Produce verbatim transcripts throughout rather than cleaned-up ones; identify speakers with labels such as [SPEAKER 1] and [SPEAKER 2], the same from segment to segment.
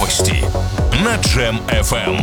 [SPEAKER 1] Новости на Джем эф эм.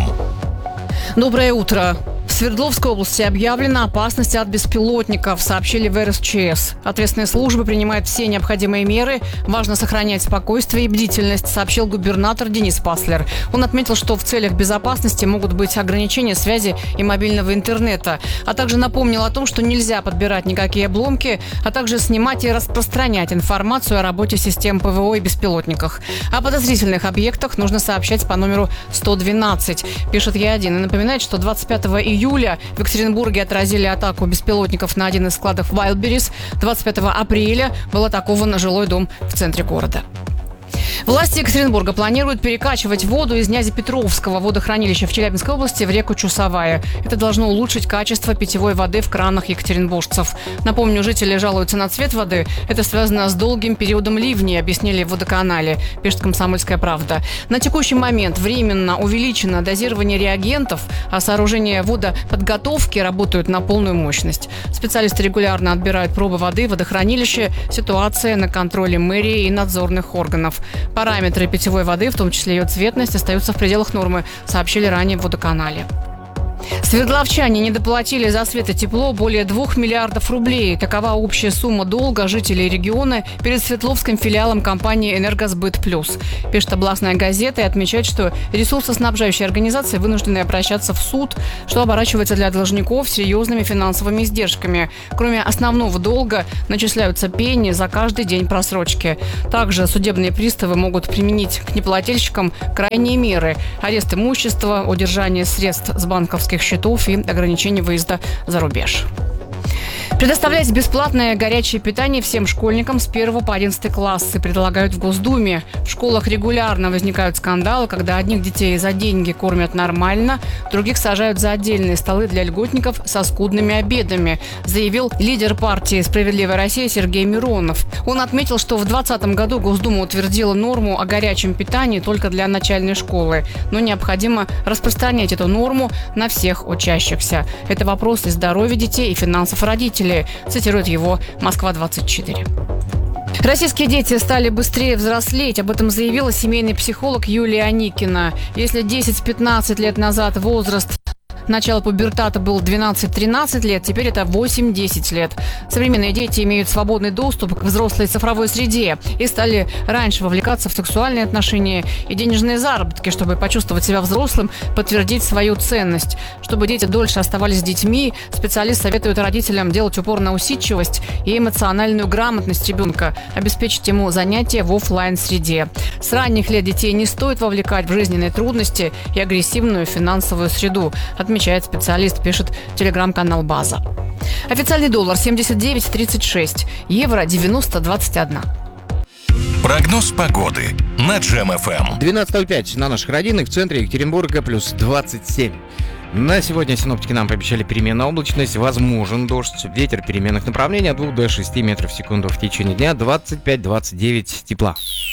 [SPEAKER 2] Доброе утро. В Свердловской области объявлена опасность от беспилотников, сообщили в эр эс че эс. Ответственные службы принимают все необходимые меры. Важно сохранять спокойствие и бдительность, сообщил губернатор Денис Паслер. Он отметил, что в целях безопасности могут быть ограничения связи и мобильного интернета. А также напомнил о том, что нельзя подбирать никакие обломки, а также снимать и распространять информацию о работе систем пэ вэ о и беспилотниках. О подозрительных объектах нужно сообщать по номеру сто двенадцать, пишет Е один. И напоминает, что двадцать пятого июля в Екатеринбурге отразили атаку беспилотников на один из складов Wildberries. двадцать пятого апреля был атакован жилой дом в центре города. Власти Екатеринбурга планируют перекачивать воду из Нязепетровского водохранилища в Челябинской области в реку Чусовая. Это должно улучшить качество питьевой воды в кранах екатеринбуржцев. Напомню, жители жалуются на цвет воды. Это связано с долгим периодом ливней, объяснили в водоканале, пишет «Комсомольская правда». На текущий момент временно увеличено дозирование реагентов, а сооружения водоподготовки работают на полную мощность. Специалисты регулярно отбирают пробы воды в водохранилище. Ситуация на контроле мэрии и надзорных органов. Параметры питьевой воды, в том числе ее цветность, остаются в пределах нормы, сообщили ранее в водоканале. Свердловчане недоплатили за свет и тепло более двух миллиардов рублей. Такова общая сумма долга жителей региона перед Свердловским филиалом компании «Энергосбыт Плюс», пишет областная газета и отмечает, что ресурсоснабжающие организации вынуждены обращаться в суд, что оборачивается для должников серьезными финансовыми издержками. Кроме основного долга начисляются пени за каждый день просрочки. Также судебные приставы могут применить к неплательщикам крайние меры – арест имущества, удержание средств с банковских счетов и ограничение выезда за рубеж. Предоставлять бесплатное горячее питание всем школьникам с первого по одиннадцатый классы предлагают в Госдуме. В школах регулярно возникают скандалы, когда одних детей за деньги кормят нормально, других сажают за отдельные столы для льготников со скудными обедами, заявил лидер партии «Справедливая Россия» Сергей Миронов. Он отметил, что в двадцатом году Госдума утвердила норму о горячем питании только для начальной школы, но необходимо распространять эту норму на всех учащихся. Это вопрос и здоровья детей, и финансов родителей, цитирует его Москва двадцать четыре. Российские дети стали быстрее взрослеть. Об этом заявила семейный психолог Юлия Аникина. Если десять-пятнадцать лет назад возраст начало пубертата был двенадцать-тринадцать лет, теперь это восемь-десять лет. Современные дети имеют свободный доступ к взрослой цифровой среде и стали раньше вовлекаться в сексуальные отношения и денежные заработки, чтобы почувствовать себя взрослым, подтвердить свою ценность. Чтобы дети дольше оставались детьми, специалист советует родителям делать упор на усидчивость и эмоциональную грамотность ребенка, обеспечить ему занятия в офлайн-среде. С ранних лет детей не стоит вовлекать в жизненные трудности и агрессивную финансовую среду, отмечает специалист, пишет телеграм-канал «База». Официальный доллар семьдесят девять тридцать шесть, евро девяносто двадцать один.
[SPEAKER 1] Прогноз погоды на Джем эф эм.
[SPEAKER 3] двенадцать ноль пять на наших родинах, в центре Екатеринбурга плюс двадцать семь. На сегодня синоптики нам пообещали переменную облачность, возможен дождь, ветер переменных направлений от двух до шести метров в секунду. В течение дня двадцать пять - двадцать девять тепла.